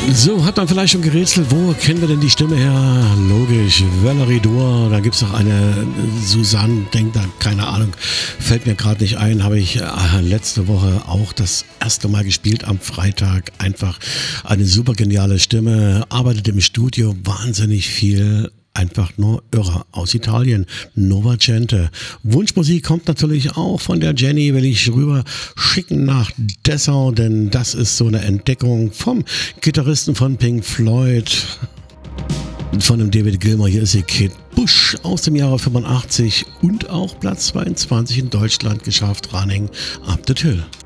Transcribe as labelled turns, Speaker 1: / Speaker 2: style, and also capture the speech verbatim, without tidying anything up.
Speaker 1: So, hat man vielleicht schon gerätselt, wo kennen wir denn die Stimme her? Logisch, Valerie Dor, da gibt es noch eine Susanne, denkt da, keine Ahnung, fällt mir gerade nicht ein, habe ich äh, letzte Woche auch das erste Mal gespielt am Freitag. Einfach eine super geniale Stimme, arbeitet im Studio wahnsinnig viel. Einfach nur irre. Aus Italien, Novacente. Wunschmusik kommt natürlich auch von der Jenny, will ich rüber schicken nach Dessau, denn das ist so eine Entdeckung vom Gitarristen von Pink Floyd, von dem David Gilmour. Hier ist sie, Kate Bush aus dem Jahre fünfundachtzig und auch Platz zweiundzwanzig in Deutschland geschafft, Running Up the Hill.